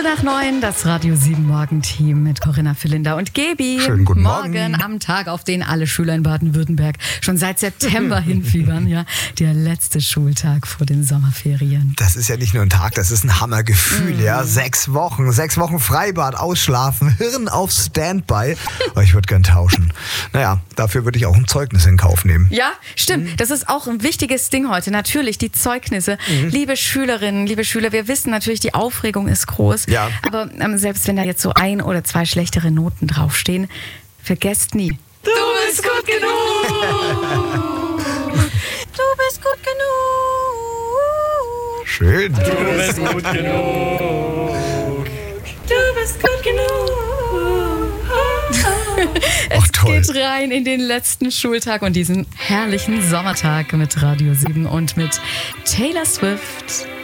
8:45, das Radio 7 Morgenteam mit Corinna, Philinda und Gebi. Schönen guten Morgen. Morgen am Tag, auf den alle Schüler in Baden-Württemberg schon seit September hinfiebern. Ja, der letzte Schultag vor den Sommerferien. Das ist ja nicht nur ein Tag, das ist ein Hammergefühl, ja. 6 Wochen Freibad, ausschlafen, Hirn auf Standby. Aber ich würde gern tauschen. Naja, dafür würde ich auch ein Zeugnis in Kauf nehmen. Ja, stimmt. Das ist auch ein wichtiges Ding heute. Natürlich, die Zeugnisse. Liebe Schülerinnen, liebe Schüler, wir wissen natürlich, die Aufregung ist groß. Ja. Aber selbst wenn da jetzt so 1 oder 2 schlechtere Noten draufstehen, vergesst nie. Du bist gut genug. Du bist gut genug. Schön. Du bist gut genug. Du bist gut genug. Ach, Es toll. geht rein in den letzten Schultag und diesen herrlichen Sommertag mit Radio 7 und mit Taylor Swift.